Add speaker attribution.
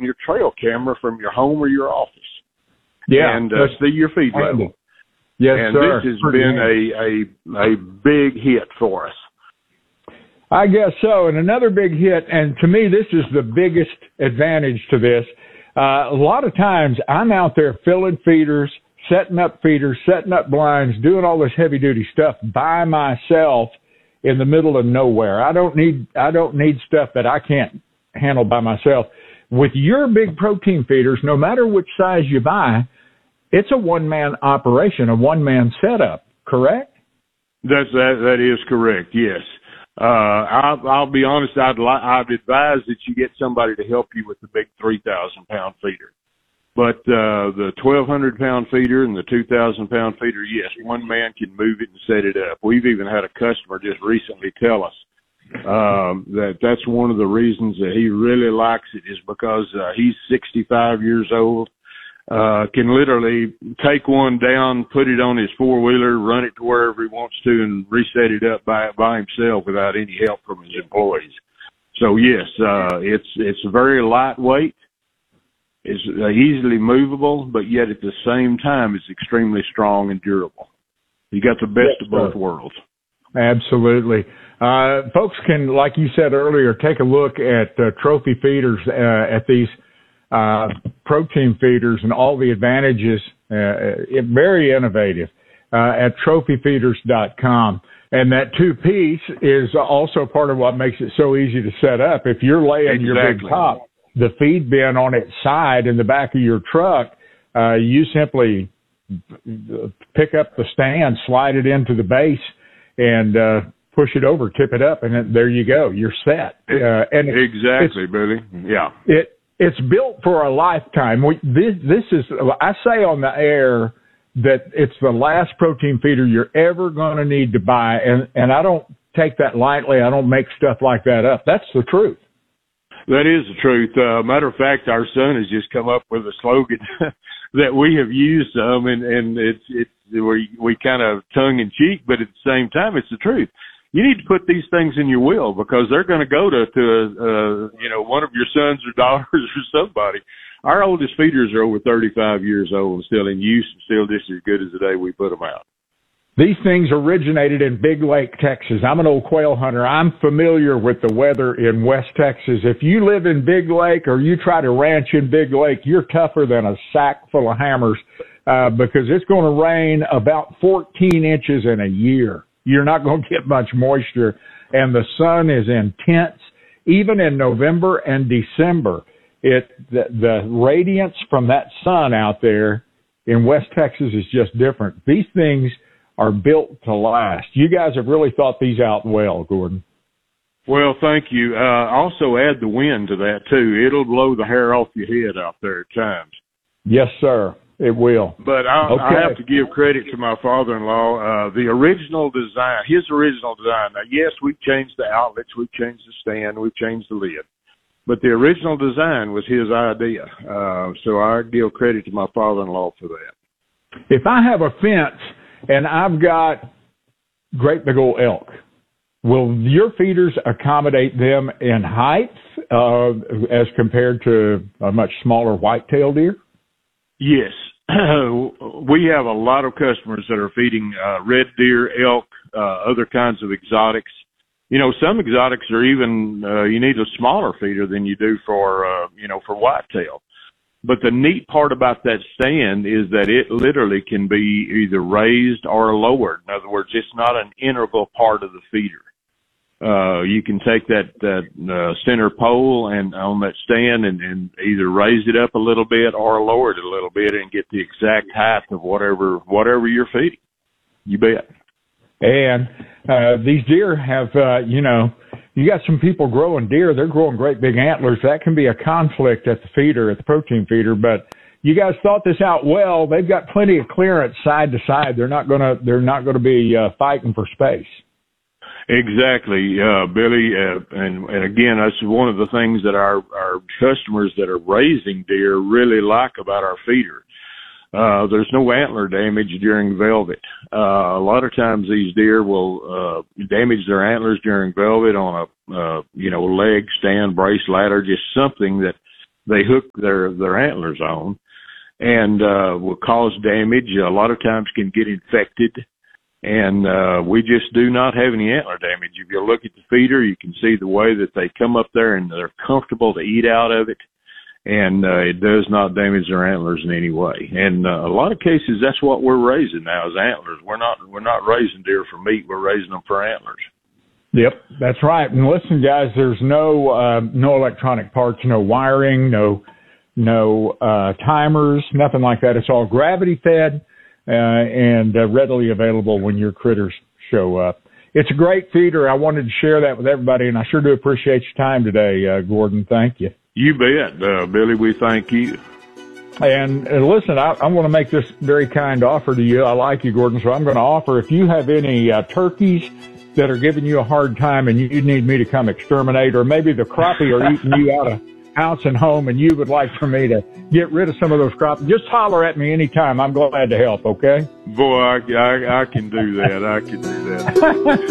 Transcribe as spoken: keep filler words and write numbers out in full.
Speaker 1: on your trail camera from your home or your office.
Speaker 2: Yeah,
Speaker 1: and uh, see your feed level.
Speaker 2: Yes,
Speaker 1: and
Speaker 2: sir.
Speaker 1: this has
Speaker 2: Pretty
Speaker 1: been
Speaker 2: handy.
Speaker 1: a, a a big hit for us.
Speaker 2: I guess so. And another big hit, and to me, this is the biggest advantage to this. Uh, a lot of times I'm out there filling feeders, setting up feeders, setting up blinds, doing all this heavy duty stuff by myself in the middle of nowhere. I don't need, I don't need stuff that I can't handle by myself. With your big protein feeders, no matter which size you buy, it's a one-man operation, a one-man setup, correct?
Speaker 1: That's, that, that is correct, yes. Uh, I'll, I'll be honest, I'd, li- I'd advise that you get somebody to help you with the big three thousand pound feeder. But uh, the twelve hundred pound feeder and the two thousand pound feeder, yes, one man can move it and set it up. We've even had a customer just recently tell us um, that that's one of the reasons that he really likes it is because uh, he's sixty-five years old. Uh, can literally take one down, put it on his four-wheeler, run it to wherever he wants to, and reset it up by by himself without any help from his employees. So, yes, uh, it's it's very lightweight. It's uh, easily movable, but yet at the same time, it's extremely strong and durable. You got the best yes, of both sir. worlds.
Speaker 2: Absolutely. Uh, folks can, like you said earlier, take a look at uh, trophy feeders, uh, at these Uh, protein feeders and all the advantages. Uh, it, very innovative uh, at trophy feeders dot com. And that two-piece is also part of what makes it so easy to set up. If you're laying exactly. your big top, the feed bin on its side in the back of your truck, uh, you simply pick up the stand, slide it into the base, and uh, push it over, tip it up, and then, there you go. You're set. Uh, and
Speaker 1: exactly, Billy. Yeah.
Speaker 2: It It's built for a lifetime. We, this, this is, I say on the air that it's the last protein feeder you're ever going to need to buy. And, and I don't take that lightly. I don't make stuff like that up. That's the truth.
Speaker 1: That is the truth. Uh, matter of fact, our son has just come up with a slogan that we have used some, and, and it's, it's, we, we kind of tongue in cheek, but at the same time, it's the truth. You need to put these things in your will because they're going to go to, to uh, you know, one of your sons or daughters or somebody. Our oldest feeders are over thirty-five years old and still in use and still just as good as the day we put them out.
Speaker 2: These things originated in Big Lake, Texas. I'm an old quail hunter. I'm familiar with the weather in West Texas. If you live in Big Lake or you try to ranch in Big Lake, you're tougher than a sack full of hammers uh, because it's going to rain about fourteen inches in a year. You're not going to get much moisture, and the sun is intense. Even in November and December, it the, the radiance from that sun out there in West Texas is just different. These things are built to last. You guys have really thought these out well, Gordon.
Speaker 1: Well, thank you. Uh, also add the wind to that, too. It'll blow the hair off your head out there at times.
Speaker 2: Yes, sir. It will.
Speaker 1: But I, okay. I have to give credit to my father-in-law. Uh, the original design, his original design. Now, yes, we've changed the outlets, we've changed the stand, we've changed the lid. But the original design was his idea. Uh, so I give credit to my father-in-law for that.
Speaker 2: If I have a fence and I've got great big old elk, will your feeders accommodate them in height uh, as compared to a much smaller whitetail deer?
Speaker 1: Yes. We have a lot of customers that are feeding uh, red deer, elk, uh, other kinds of exotics. You know, some exotics are even, uh, you need a smaller feeder than you do for, uh, you know, for whitetail. But the neat part about that stand is that it literally can be either raised or lowered. In other words, it's not an integral part of the feeder. Uh, you can take that, that, uh, center pole and on that stand and, and either raise it up a little bit or lower it a little bit and get the exact height of whatever, whatever you're feeding. You bet.
Speaker 2: And, uh, these deer have, uh, you know, you got some people growing deer, they're growing great big antlers. That can be a conflict at the feeder, at the protein feeder, but you guys thought this out well. They've got plenty of clearance side to side. They're not going to, they're not going to be, uh, fighting for space.
Speaker 1: Exactly, uh, Billy, uh, and, and again, that's one of the things that our, our customers that are raising deer really like about our feeder. Uh, there's no antler damage during velvet. Uh, a lot of times these deer will, uh, damage their antlers during velvet on a, uh, you know, leg, stand, brace, ladder, just something that they hook their, their antlers on, and uh, will cause damage. A lot of times can get infected. And uh, we just do not have any antler damage. If you look at the feeder, you can see the way that they come up there and they're comfortable to eat out of it. And uh, it does not damage their antlers in any way. And uh, a lot of cases, that's what we're raising now is antlers. We're not we're not raising deer for meat. We're raising them for antlers.
Speaker 2: Yep, that's right. And listen, guys, there's no uh, no electronic parts, no wiring, no no uh, timers, nothing like that. It's all gravity fed. Uh, and uh, readily available when your critters show up. It's a great feeder. I wanted to share that with everybody, and I sure do appreciate your time today, uh, Gordon. Thank you.
Speaker 1: You bet, uh, Billy. We thank you.
Speaker 2: And, and listen, I, I want to make this very kind offer to you. I like you, Gordon, so I'm going to offer, if you have any uh, turkeys that are giving you a hard time and you need me to come exterminate, or maybe the crappie are eating you out of house and home and you would like for me to get rid of some of those crops, just holler at me anytime. I'm glad to help, okay?
Speaker 1: Boy, I, I, I can do that. I can do that.